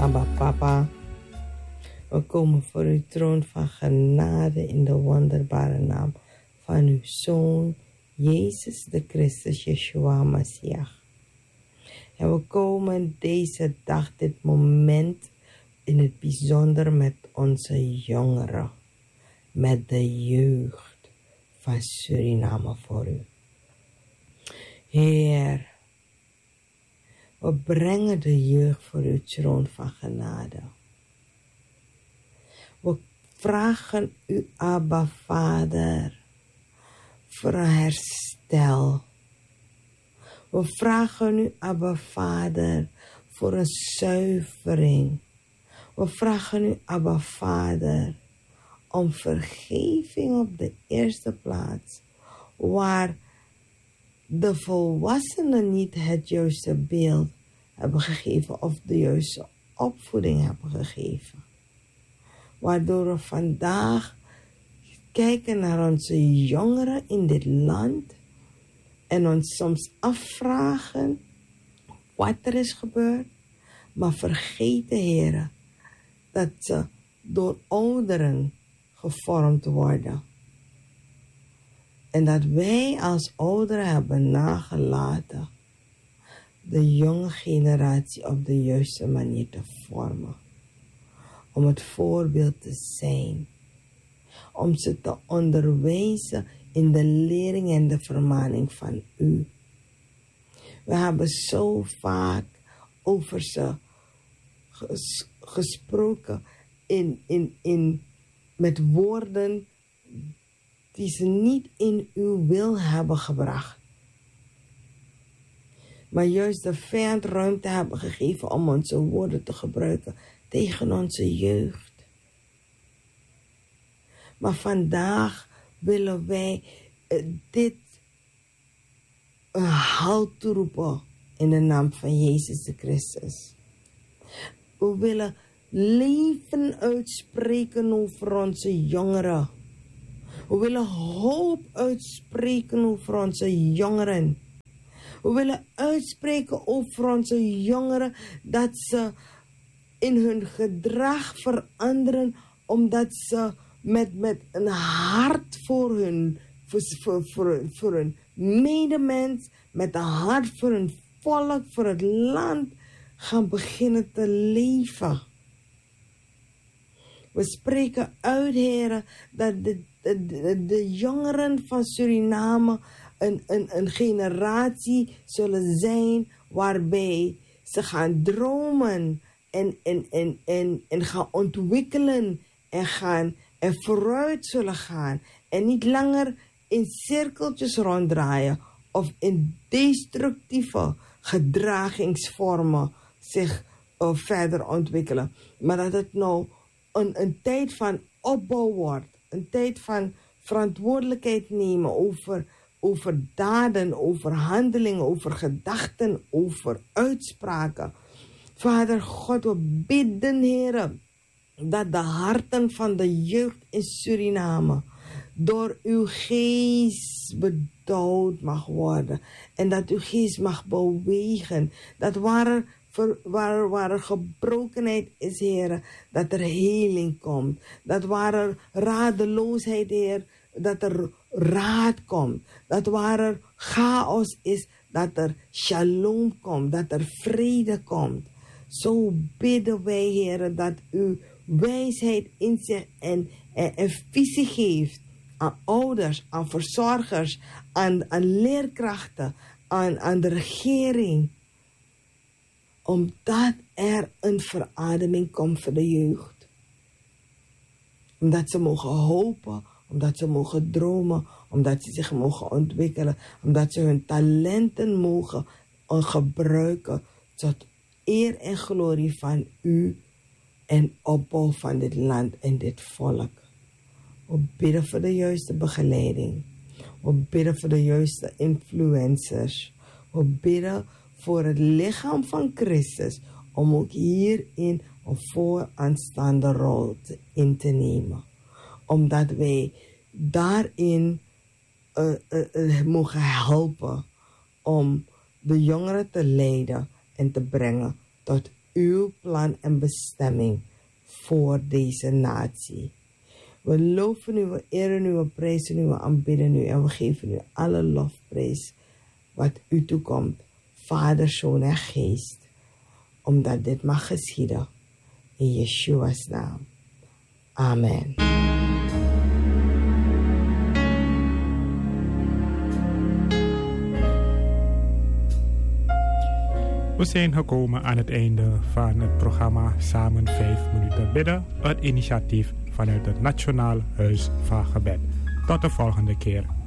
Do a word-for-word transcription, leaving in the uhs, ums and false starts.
Abba Papa, we komen voor uw troon van genade in de wonderbare naam van uw Zoon, Jezus de Christus, Yeshua Messiach. En we komen deze dag, dit moment, in het bijzonder met onze jongeren, met de jeugd van Suriname voor u. Heer, we brengen de jeugd voor uw troon van genade. We vragen u, Abba Vader, voor een herstel. We vragen u, Abba Vader, voor een zuivering. We vragen u, Abba Vader, om vergeving op de eerste plaats, waar de volwassenen niet het juiste beeld hebben gegeven of de juiste opvoeding hebben gegeven. Waardoor we vandaag kijken naar onze jongeren in dit land en ons soms afvragen wat er is gebeurd, maar vergeten, heren, dat ze door ouderen gevormd worden. En dat wij als ouderen hebben nagelaten de jonge generatie op de juiste manier te vormen. Om het voorbeeld te zijn. Om ze te onderwijzen in de lering en de vermaning van u. We hebben zo vaak over ze ges- gesproken in, in, in, met woorden die ze niet in uw wil hebben gebracht. Maar juist de vijand ruimte hebben gegeven om onze woorden te gebruiken tegen onze jeugd. Maar vandaag willen wij uh, dit een halt toeroepen in de naam van Jezus de Christus. We willen leven uitspreken over onze jongeren. We willen hoop uitspreken over onze jongeren. We willen uitspreken over onze jongeren dat ze in hun gedrag veranderen, omdat ze met, met een hart voor hun, voor, voor, voor, voor hun medemens, met een hart voor hun volk, voor het land, gaan beginnen te leven. We spreken uit, heren, dat de, de, de, de jongeren van Suriname een, een, een generatie zullen zijn waarbij ze gaan dromen en, en, en, en, en gaan ontwikkelen en, gaan, en vooruit zullen gaan. En niet langer in cirkeltjes ronddraaien of in destructieve gedragingsvormen zich uh, verder ontwikkelen. Maar dat het nou een, een tijd van opbouw wordt. Een tijd van verantwoordelijkheid nemen over, over daden, over handelingen, over gedachten, over uitspraken. Vader God, we bidden, Heer, dat de harten van de jeugd in Suriname door uw geest bedouwd mag worden. En dat uw geest mag bewegen. Dat waar er, waar, waar er gebrokenheid is, Heer, dat er heling komt. Dat waar er radeloosheid, Heer, dat er raad komt. Dat waar er chaos is, dat er shalom komt. Dat er vrede komt. Zo bidden wij, Heer, dat u wijsheid, inzicht en, en, en visie geeft aan ouders, aan verzorgers, aan, aan leerkrachten, aan, aan de regering. Omdat er een verademing komt voor de jeugd. Omdat ze mogen hopen, omdat ze mogen dromen, omdat ze zich mogen ontwikkelen, omdat ze hun talenten mogen gebruiken tot eer en glorie van u en opbouw van dit land en dit volk. We bidden voor de juiste begeleiding. We bidden voor de juiste influencers. We bidden voor het lichaam van Christus om ook hierin een vooraanstaande rol te, in te nemen. Omdat wij daarin uh, uh, uh, mogen helpen om de jongeren te leiden en te brengen tot uw plan en bestemming voor deze natie. We loven u, we eren u, we prijzen u, we aanbidden u en we geven u alle lofprijs wat u toekomt, Vader, Zoon en Geest, omdat dit mag geschieden in Yeshua's naam. Amen. We zijn gekomen aan het einde van het programma Samen vijf minuten bidden, het initiatief vanuit het Nationaal Huis van Gebed. Tot de volgende keer.